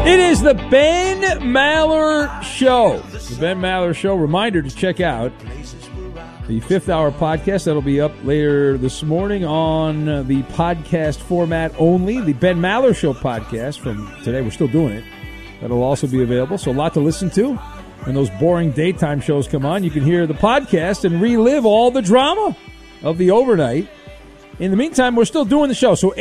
It is the Ben Maller Show. The Ben Maller Show. Reminder to check out the Fifth Hour podcast. That'll be up later this morning on the podcast format only. The Ben Maller Show podcast from today. We're still doing it. That'll also be available. So a lot to listen to. When those boring daytime shows come on, you can hear the podcast and relive all the drama of the overnight. In the meantime, we're still doing the show. So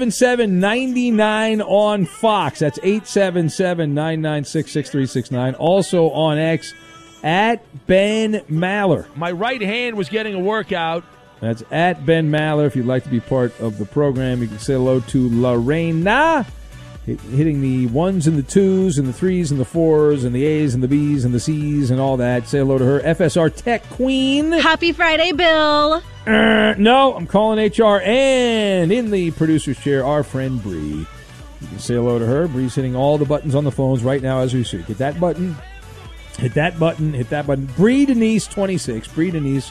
877-99 on Fox. That's 877-996-6369. Also on X at Ben Maller. My right hand was getting a workout. That's at Ben Maller. If you'd like to be part of the program, you can say hello to Lorena. Hitting the ones and the twos and the threes and the fours and the A's and the B's and the C's and all that. Say hello to her. FSR Tech Queen. Happy Friday, Bill. No, I'm calling HR. And in the producer's chair, our friend Bree. You can say hello to her. Bree's hitting all the buttons on the phones right now as we speak. Hit that button. Hit that button. Hit that button. Bree Denise 26. Bree Denise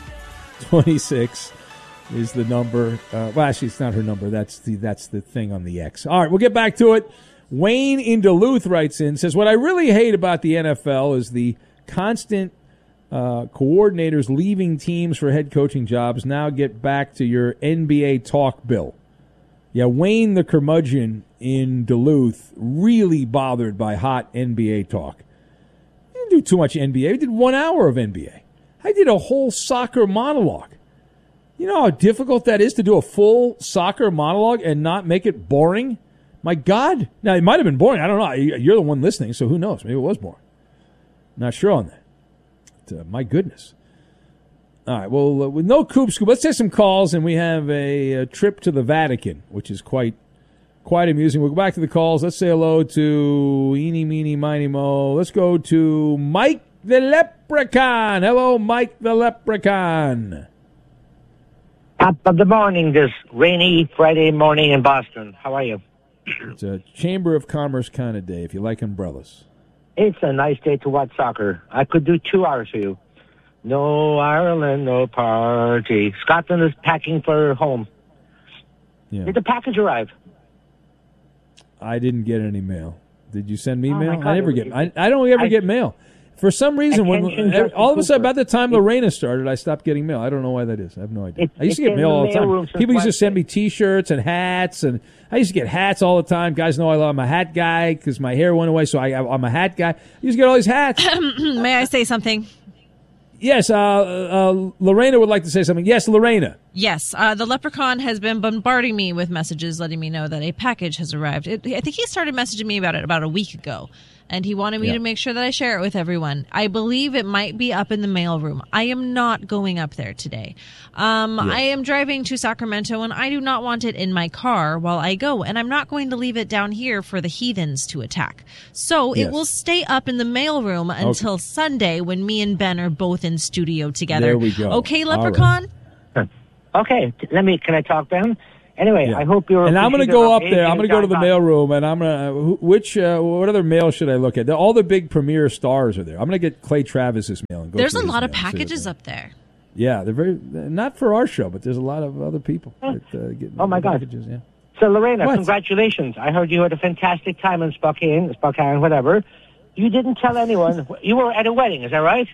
26 is the number. Well, actually, it's not her number. That's the thing on the X. All right, we'll get back to it. Wayne in Duluth writes in, says, what I really hate about the NFL is the constant coordinators leaving teams for head coaching jobs. Now get back to your NBA talk, Bill. Yeah, Wayne the curmudgeon in Duluth really bothered by hot NBA talk. He didn't do too much NBA. He did 1 hour of NBA. I did a whole soccer monologue. You know how difficult that is to do a full soccer monologue and not make it boring? My God. Now, it might have been boring. I don't know. You're the one listening, so who knows? Maybe it was boring. Not sure on that. But, my goodness. All right, well, with no Coop Scoop, let's take some calls, and we have a trip to the Vatican, which is quite amusing. We'll go back to the calls. Let's say hello to Eeny, Meeny, Miny, Mo. Let's go to Mike the Leprechaun. Hello, Mike the Leprechaun. Top of the morning, this rainy Friday morning in Boston. How are you? It's a Chamber of Commerce kind of day, if you like umbrellas. It's a nice day to watch soccer. I could do 2 hours for you. No Ireland, no party. Scotland is packing for home. Yeah. Did the package arrive? I didn't get any mail. Did you send me Oh, mail? my God, I never get. I don't ever get mail. For some reason, when all of a sudden, about the time Lorena started, I stopped getting mail. I don't know why that is. I have no idea. I used to get mail all the time. People used to send me T-shirts and hats, and I used to get hats all the time. Guys know I'm a hat guy because my hair went away, so I'm a hat guy. I used to get all these hats. May I say something? Yes, Lorena would like to say something. Yes, Lorena. Yes, the Leprechaun has been bombarding me with messages letting me know that a package has arrived. I think he started messaging me about it about a week ago, and he wanted me to make sure that I share it with everyone. I believe it might be up in the mailroom. I am not going up there today. I am driving to Sacramento, and I do not want it in my car while I go, and I'm not going to leave it down here for the heathens to attack. So it will stay up in the mailroom until Sunday when me and Ben are both in studio together. There we go. Okay, Leprechaun? Right. Okay, can I talk, Ben? Anyway, I hope you're... And I'm going to go up there. I'm going to go to the mailroom, and I'm going to... what other mail should I look at? All the big premier stars are there. I'm going to get Clay Travis's mail. And go There's a lot of packages up there. Yeah, they're very... Not for our show, but there's a lot of other people that get my God. packages. Yeah. So, Lorena, congratulations. I heard you had a fantastic time in Spokane, whatever. You didn't tell anyone. You were at a wedding, is that right?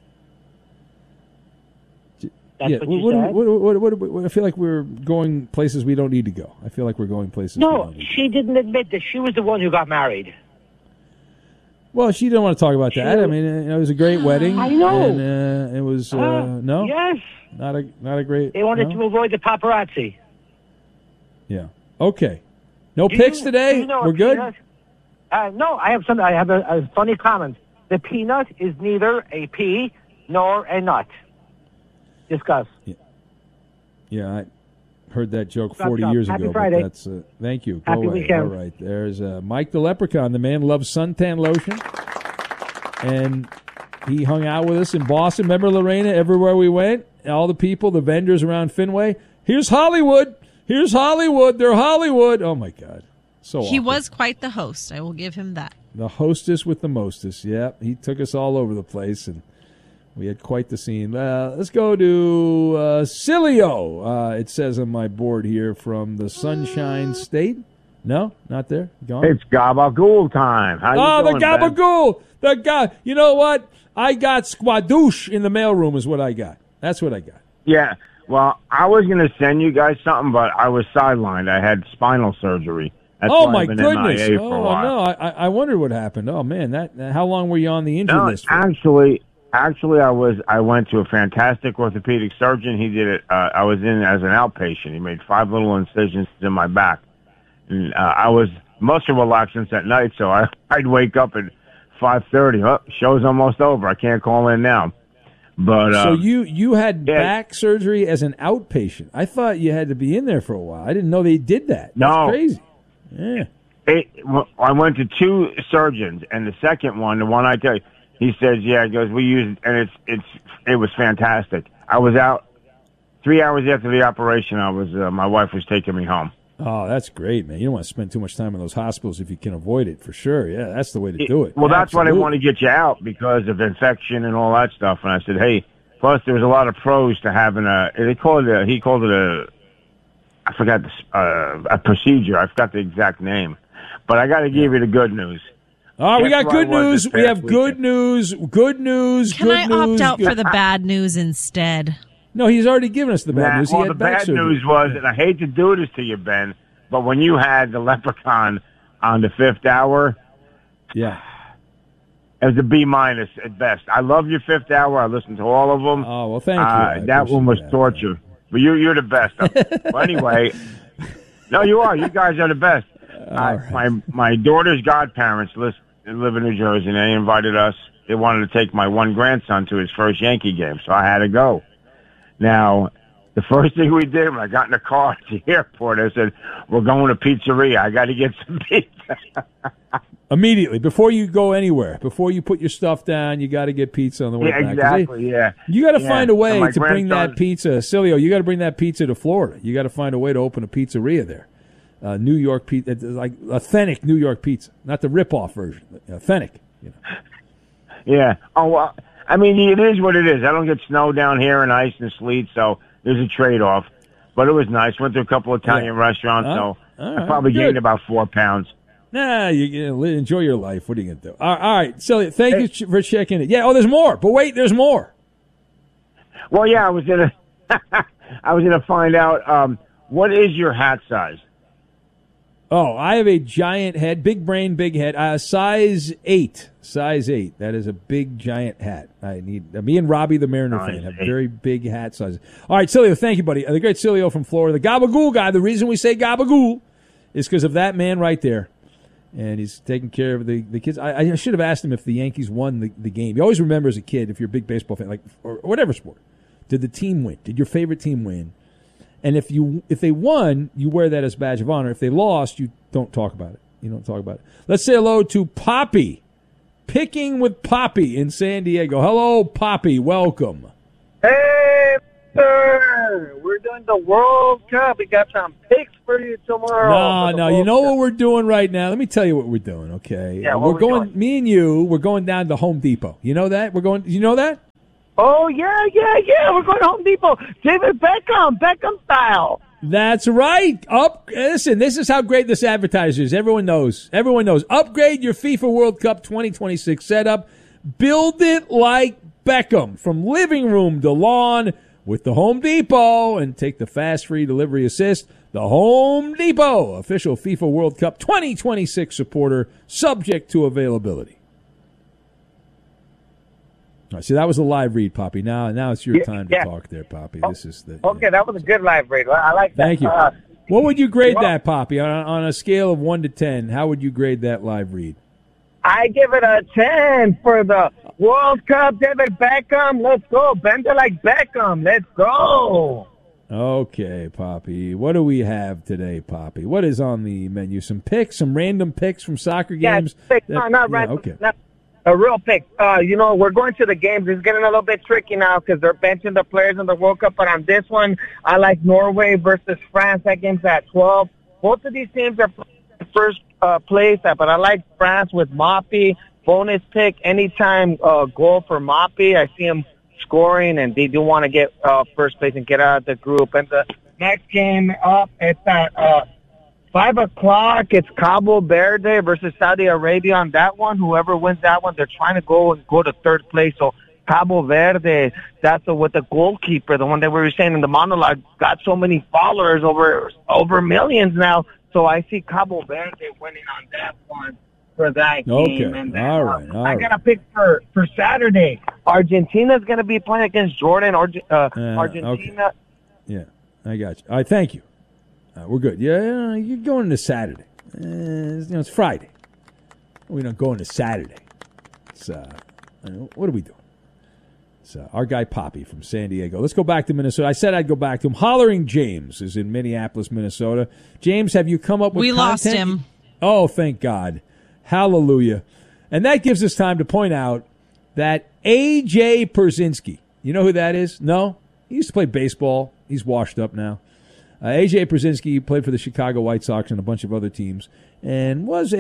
That's what you said? What, I feel like we're going places we don't need to go. I feel like we're going places. No, she didn't admit that she was the one who got married. Well, she didn't want to talk about that. I mean, it was a great wedding. I know. And it was no. Yes. Not a great. They wanted to avoid the paparazzi. Yeah. Okay. No pics today. We're good. No, I have a funny comment. The peanut is neither a pea nor a nut. Discuss. Yeah, I heard that joke 40 years Happy ago. Friday. But that's thank you. Go Happy away. weekend. All right. There's Mike the Leprechaun. The man loves suntan lotion, and he hung out with us in Boston. Remember, Lorena? Everywhere we went, all the people, the vendors around Fenway. Here's Hollywood. Here's Hollywood. They're Hollywood. Oh my God. So he awkward. was quite the host. I will give him that. The hostess with the mostest. Yeah, he took us all over the place, and we had quite the scene. Let's go to Cilio. It says on my board here from the Sunshine State. No, not there. Gone. It's Gabagool time. How you doing, the Gabagool. The guy. You know what? I got squadouche in the mailroom is what I got. That's what I got. Yeah. Well, I was going to send you guys something, but I was sidelined. I had spinal surgery. That's Oh, why my I've been goodness. MIA for a Oh, while. no. I wondered what happened. Oh, man. How long were you on the injury No, list for? actually, I went to a fantastic orthopedic surgeon. He did it. I was in as an outpatient. He made 5 little incisions in my back. And I was muscle relaxants at night, so I'd wake up at 5:30. Oh, show's almost over. I can't call in now. But So you had back surgery as an outpatient. I thought you had to be in there for a while. I didn't know they did that. No. That's crazy. Yeah. I went to 2 surgeons, and the second one, the one I tell you, he says, yeah, he goes, we use, and it was fantastic. I was out 3 hours after the operation. My wife was taking me home. Oh, that's great, man. You don't want to spend too much time in those hospitals if you can avoid it, for sure. Yeah, that's the way to do it. Well, that's why they Absolutely. want to get you out because of infection and all that stuff. And I said, hey, plus there's a lot of pros to having he called it I forgot a procedure. I forgot the exact name. But I got to give you the good news. Oh, we Guess got where good I was news. this We past have good weekend? news. Good news. Can good I news, opt out good- for the bad news instead? No, he's already given us the bad news. He Well, had the back bad surgery. news was, and I hate to do this to you, Ben, but when you had the Leprechaun on the 5th hour, Yeah. it was a B- at best. I love your 5th hour. I listened to all of them. Oh, well, thank you. I That one was appreciate that. torture. But you're the best. Well, anyway, no, you are. You guys are the best. My daughter's godparents live in New Jersey, and they invited us. They wanted to take my one grandson to his first Yankee game, so I had to go. Now, the first thing we did when I got in the car at the airport, I said, we're going to pizzeria. I got to get some pizza. Immediately, before you go anywhere, before you put your stuff down, you got to get pizza on the way Yeah, back. 'Cause exactly, yeah. You got to Yeah. find a And way my to bring that grandson- pizza. Cilio, you got to bring that pizza to Florida. You got to find a way to open a pizzeria there. New York pizza, like authentic New York pizza, not the rip-off version. Authentic. You know. Yeah. Oh, well, I mean, it is what it is. I don't get snow down here and ice and sleet, so there's a trade-off. But it was nice. Went to a couple Italian restaurants, so all I right, probably good. gained about 4 pounds. Nah, you enjoy your life. What are you going to do? All right, Cilio, thank you for checking it. Yeah, there's more. But wait, there's more. Well, yeah, I was gonna find out what is your hat size. Oh, I have a giant head, big brain, big head, size 8. Size 8. That is a big, giant hat. Me and Robbie, the Mariner fan, have very big hat sizes. All right, Cilio, thank you, buddy. The great Cilio from Florida, the Gabagool guy. The reason we say Gabagool is because of that man right there. And he's taking care of the kids. I should have asked him if the Yankees won the game. You always remember as a kid, if you're a big baseball fan, or whatever sport, did the team win? Did your favorite team win? And if they won, you wear that as a badge of honor. If they lost, you don't talk about it. You don't talk about it. Let's say hello to Poppy. Picking with Poppy in San Diego. Hello, Poppy. Welcome. Hey, sir. We're doing the World Cup. We got some picks for you tomorrow. No. You know what we're doing right now? Let me tell you what we're doing, okay? Yeah, we're what going, doing? me and you, we're going down to Home Depot. You know that? You know that? Oh, yeah. We're going to Home Depot. David Beckham style. That's right. Listen, this is how great this advertiser is. Everyone knows. Upgrade your FIFA World Cup 2026 setup. Build it like Beckham. From living room to lawn with the Home Depot. And take the fast free delivery assist. The Home Depot, official FIFA World Cup 2026 supporter, subject to availability. All right, see, that was a live read, Poppy. Now it's your time to talk there, Poppy. This is the Okay, that was a good live read. I like that. Thank you. What would you grade that, Poppy? On a scale of 1 to 10, how would you grade that live read? I give it a 10 for the World Cup. David Beckham. Let's go. Bend it like Beckham. Let's go. Okay, Poppy. What do we have today, Poppy? What is on the menu? Some random picks from soccer games? Not random. Okay. Not a real pick. We're going to the games. It's getting a little bit tricky now because they're benching the players in the World Cup. But on this one, I like Norway versus France. That game's at 12. Both of these teams are first place, but I like France with Moppy. Bonus pick, anytime goal for Moppy. I see him scoring, and they do want to get first place and get out of the group. And the next game up, it's at 5 o'clock, it's Cabo Verde versus Saudi Arabia on that one. Whoever wins that one, they're trying to go to third place. So Cabo Verde, that's with the goalkeeper, the one that we were saying in the monologue, got so many followers, over millions now. So I see Cabo Verde winning on that one for that game. Okay, And then, all right. I got to pick for Saturday. Argentina's going to be playing against Jordan. Argentina. Okay. Yeah, I got you. All right, thank you. We're good. Yeah, you're going to Saturday. It's Friday. We're not going to Saturday. It's what are we doing? It's our guy Poppy from San Diego. Let's go back to Minnesota. I said I'd go back to him. Hollering James is in Minneapolis, Minnesota. James, have you come up with We content? lost him. Oh, thank God. Hallelujah. And that gives us time to point out that A.J. Pierzynski, you know who that is? No? He used to play baseball. He's washed up now. A.J. Pierzynski played for the Chicago White Sox and a bunch of other teams and was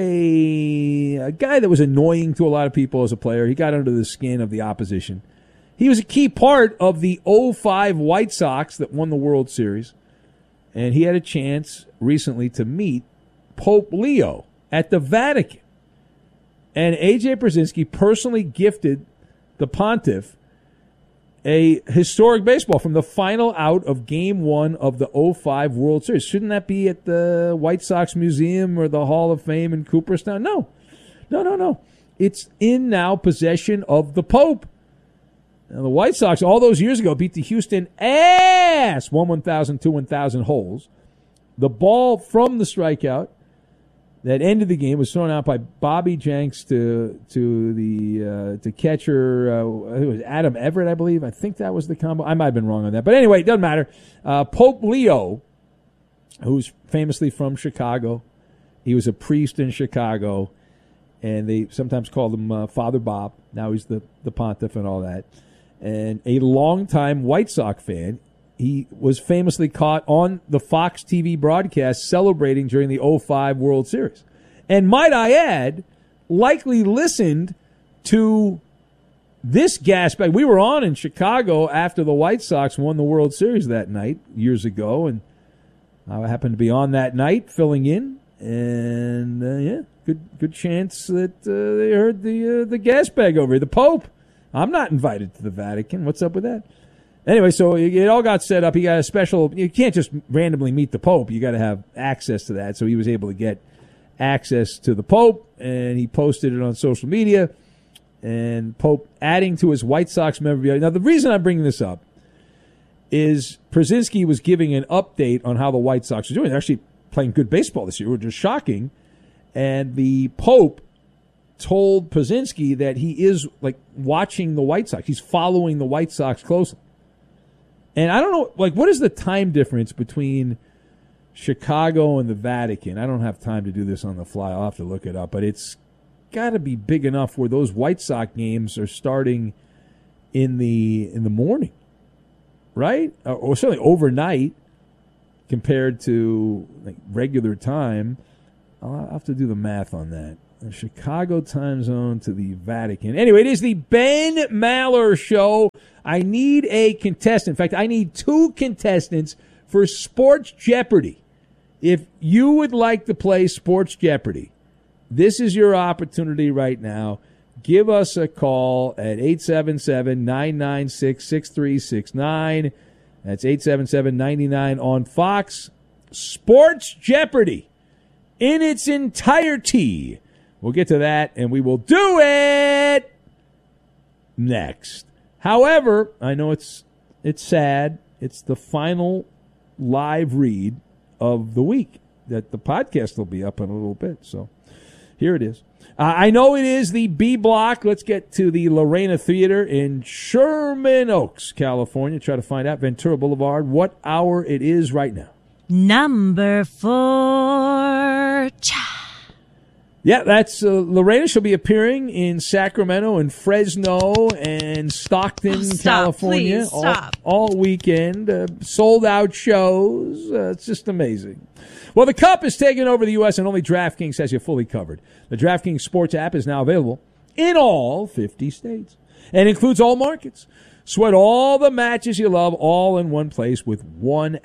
a guy that was annoying to a lot of people as a player. He got under the skin of the opposition. He was a key part of the 2005 White Sox that won the World Series, and he had a chance recently to meet Pope Leo at the Vatican. And A.J. Pierzynski personally gifted the pontiff a historic baseball from the final out of Game 1 of the 2005 World Series. Shouldn't that be at the White Sox Museum or the Hall of Fame in Cooperstown? No. It's in now possession of the Pope. Now, the White Sox, all those years ago, beat the Houston ass 1,000, 2,000 holes. The ball from the strikeout that ended the game was thrown out by Bobby Jenks to catcher. It was Adam Everett, I believe. I think that was the combo. I might have been wrong on that, but anyway, it doesn't matter. Pope Leo, who's famously from Chicago, he was a priest in Chicago, and they sometimes called him Father Bob. Now he's the pontiff and all that, and a longtime White Sox fan. He was famously caught on the Fox TV broadcast celebrating during the 2005 World Series. And might I add, likely listened to this gas bag. We were on in Chicago after the White Sox won the World Series that night years ago. And I happened to be on that night filling in. And, good chance that they heard the gas bag over here. The Pope. I'm not invited to the Vatican. What's up with that? Anyway, so it all got set up. He got a special. You can't just randomly meet the Pope. You got to have access to that. So he was able to get access to the Pope, and he posted it on social media. And Pope adding to his White Sox memorabilia. Now, the reason I'm bringing this up is Pierzynski was giving an update on how the White Sox are doing. They're actually playing good baseball this year, which is shocking. And the Pope told Pierzynski that he is like watching the White Sox. He's following the White Sox closely. And I don't know, like, what is the time difference between Chicago and the Vatican? I don't have time to do this on the fly. I'll have to look it up. But it's got to be big enough where those White Sox games are starting in the morning, right? Or certainly overnight compared to like regular time. I'll have to do the math on that. The Chicago time zone to the Vatican. Anyway, it is the Ben Maller Show. I need a contestant. In fact, I need 2 contestants for Sports Jeopardy. If you would like to play Sports Jeopardy, this is your opportunity right now. Give us a call at 877-996-6369. That's 877-99 on Fox. Sports Jeopardy in its entirety. We'll get to that, and we will do it next. However, I know it's sad. It's the final live read of the week that the podcast will be up in a little bit. So here it is. I know it is the B block. Let's get to the Lorena Theater in Sherman Oaks, California. Try to find out Ventura Boulevard what hour it is right now. Number 4. Yeah, that's Lorena. She'll be appearing in Sacramento and Fresno and Stockton, California, all weekend. Sold out shows. It's just amazing. Well, the Cup is taking over the U.S. and only DraftKings has you fully covered. The DraftKings Sports app is now available in all 50 states and includes all markets. Sweat all the matches you love all in one place with one app.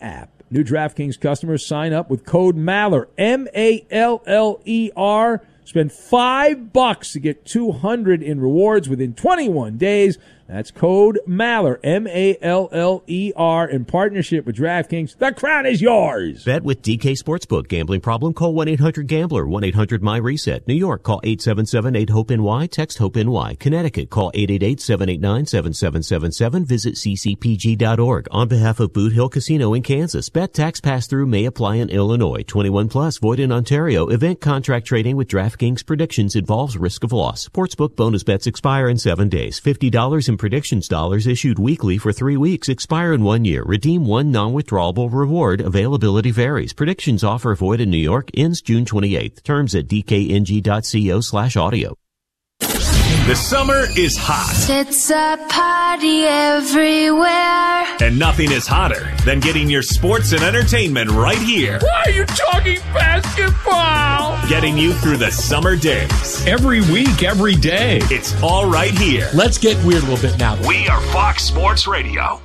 New DraftKings customers sign up with code Maller, M-A-L-L-E-R. Spend $5 to get $200 in rewards within 21 days. That's code Maller, M-A-L-L-E-R, in partnership with DraftKings. The crown is yours. Bet with DK Sportsbook. Gambling problem? Call 1-800-GAMBLER. 1-800-MY-RESET. New York, call 877-8-HOPE-NY. Text HOPE-NY. Connecticut, call 888-789-7777. Visit ccpg.org. On behalf of Boot Hill Casino in Kansas, bet tax pass-through may apply in Illinois. 21 plus, void in Ontario. Event contract trading with DraftKings predictions involves risk of loss. Sportsbook bonus bets expire in 7 days. $50 in predictions dollars issued weekly for 3 weeks, expire in 1 year. Redeem one non-withdrawable reward. Availability varies. Predictions offer void in New York. Ends June 28th. Terms at dkng.co/audio. The summer is hot. It's a party everywhere. And nothing is hotter than getting your sports and entertainment right here. Why are you talking basketball? Getting you through the summer days. Every week, every day. It's all right here. Let's get weird a little bit now. We are Fox Sports Radio.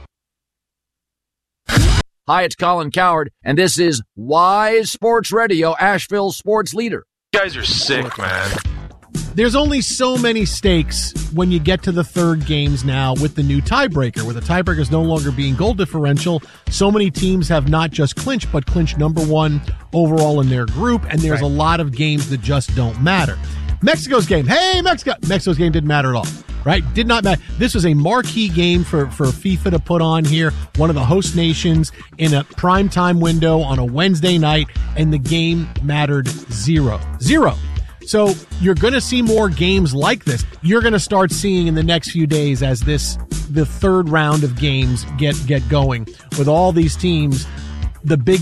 Hi, it's Colin Cowherd, and this is Wise Sports Radio, Asheville's sports leader. You guys are sick, man. There's only so many stakes when you get to the third games now with the new tiebreaker, where the tiebreaker is no longer being goal differential. So many teams have not just clinched, but clinched number one overall in their group, and there's a lot of games that just don't matter. Mexico's game. Hey, Mexico! Mexico's game didn't matter at all, right? Did not matter. This was a marquee game for FIFA to put on here, one of the host nations in a primetime window on a Wednesday night, and the game mattered zero. So you're going to see more games like this. You're going to start seeing in the next few days as the third round of games get going with all these teams, the big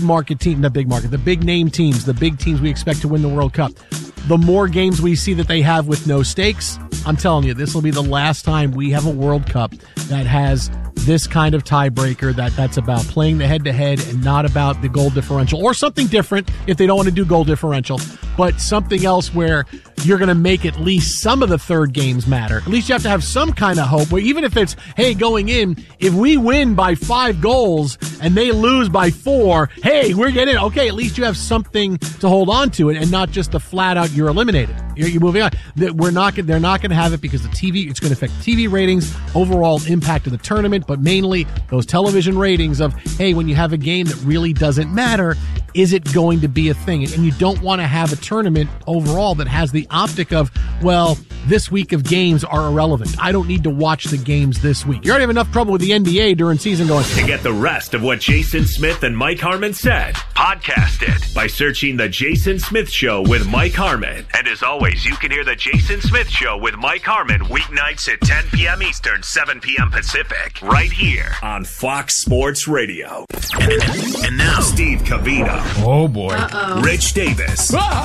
name teams, the big teams we expect to win the World Cup. The more games we see that they have with no stakes, I'm telling you, this will be the last time we have a World Cup that has this kind of tiebreaker that's about playing the head-to-head and not about the goal differential, or something different if they don't want to do goal differential, but something else where you're going to make at least some of the third games matter. At least you have to have some kind of hope where even if it's, hey, going in, if we win by 5 goals and they lose by 4, hey, we're getting it. Okay, at least you have something to hold on to it and not just the flat out you're eliminated. You're moving on. They're not going to have it because it's going to affect TV ratings, overall impact of the tournament, but mainly those television ratings of, hey, when you have a game that really doesn't matter, is it going to be a thing? And you don't want to have a tournament overall that has the optic of, well, this week of games are irrelevant. I don't need to watch the games this week. You already have enough trouble with the NBA during season going. To get the rest of what Jason Smith and Mike Harmon said, podcast it by searching The Jason Smith Show with Mike Harmon. And as always, you can hear The Jason Smith Show with Mike Harmon weeknights at 10 p.m. Eastern, 7 p.m. Pacific, right here on Fox Sports Radio. And now, Steve Covino. Oh, boy. Rich Davis.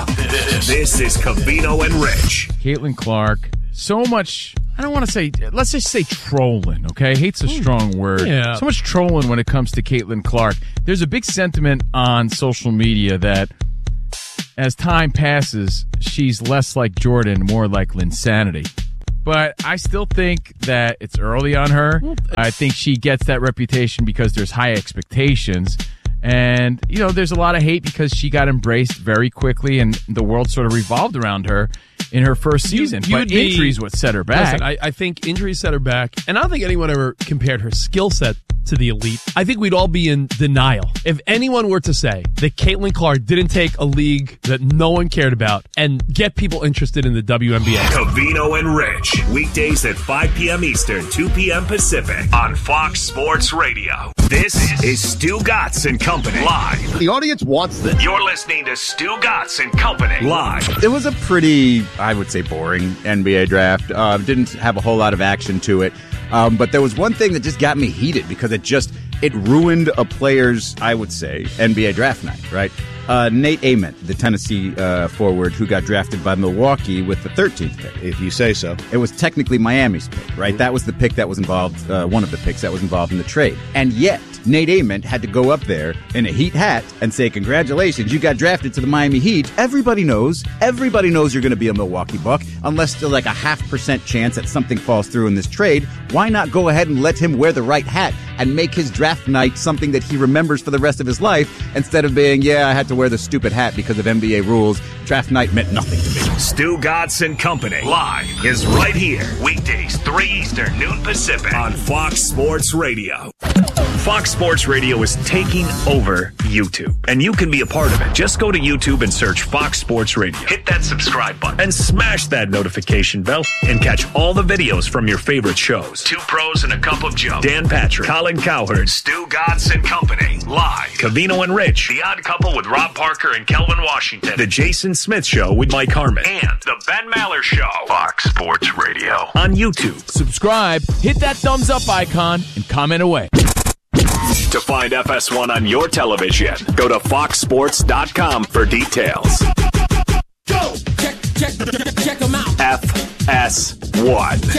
This is Covino and Rich. Caitlin Clark. So much, I don't want to say, let's just say trolling, okay? Hate's a strong word. Yeah. So much trolling when it comes to Caitlin Clark. There's a big sentiment on social media that as time passes, she's less like Jordan, more like Linsanity. But I still think that it's early on her. I think she gets that reputation because there's high expectations. And, you know, there's a lot of hate because she got embraced very quickly and the world sort of revolved around her in her first season. But injuries what set her back. Listen, I think injuries set her back. And I don't think anyone ever compared her skill set to the elite. I think we'd all be in denial if anyone were to say that Caitlin Clark didn't take a league that no one cared about and get people interested in the WNBA. Covino and Rich, weekdays at 5 p.m. Eastern, 2 p.m. Pacific on Fox Sports Radio. This is Stu Gatz and Company live. The audience wants this. You're listening to Stu Gatz and Company live. It was a pretty, I would say, boring NBA draft. Didn't have a whole lot of action to it. But there was one thing that just got me heated because it ruined a player's, I would say, NBA draft night, right? Nate Ament, the Tennessee forward who got drafted by Milwaukee with the 13th pick. If you say so. It was technically Miami's pick, right? That was the pick that was involved, one of the picks that was involved in the trade. And yet, Nate Ament had to go up there in a Heat hat and say, congratulations, you got drafted to the Miami Heat. Everybody knows you're going to be a Milwaukee Buck. unless there's like a 0.5% chance that something falls through in this trade. Why not go ahead and let him wear the right hat and make his draft night something that he remembers for the rest of his life, instead of being, I had to wear the stupid hat because of NBA rules. Draft night meant nothing to me. Stu Godson Company live is right here. Weekdays, 3 Eastern, noon Pacific on Fox Sports Radio. Fox Sports Radio is taking over YouTube, and you can be a part of it. Just go to YouTube and search Fox Sports Radio. Hit that subscribe button and smash that notification bell and catch all the videos from your favorite shows. Two Pros and a Cup of Joe. Dan Patrick, Colin Cowherd, Stu Godson Company. Live. Covino and Rich. The Odd Couple with Rob Parker and Kelvin Washington. The Jason Smith Show with Mike Harmon. And The Ben Maller Show. Fox Sports Radio. On YouTube. Subscribe, hit that thumbs up icon, and comment away. To find FS1 on your television, go to foxsports.com for details. Go! Check them out. FS1.